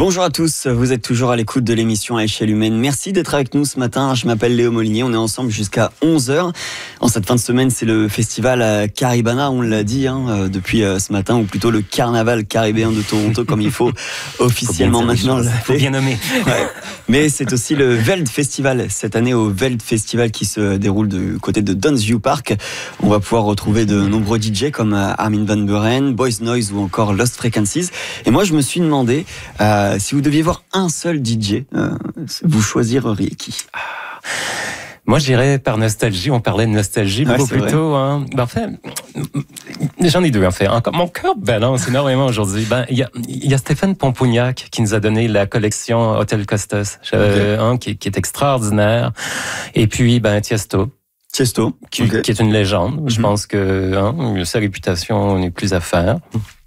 Bonjour à tous, vous êtes toujours à l'écoute de l'émission à échelle humaine. Merci d'être avec nous ce matin. Je m'appelle Léo Molinier, on est ensemble jusqu'à 11h. En cette fin de semaine, c'est le festival Caribana, on l'a dit depuis ce matin, ou plutôt le carnaval caribéen de Toronto, comme il faut officiellement maintenant. Faut bien nommer. Ouais. Mais c'est aussi le Veld Festival. Cette année, au Veld Festival qui se déroule du côté de Downsview Park, on va pouvoir retrouver de nombreux DJ comme Armin van Buuren, Boys Noise ou encore Lost Frequencies. Et moi, je me suis demandé si vous deviez voir un seul DJ, vous choisiriez qui? Moi, j'irais par nostalgie. On parlait de nostalgie beaucoup plus tôt. Hein. En fait, j'en ai deux, en fait. Mon cœur balance énormément aujourd'hui. Il y a Stéphane Pompougnac qui nous a donné la collection Hotel Costas, qui est extraordinaire. Et puis, Tiesto. Qui est une légende. Je pense que sa réputation n'est plus à faire.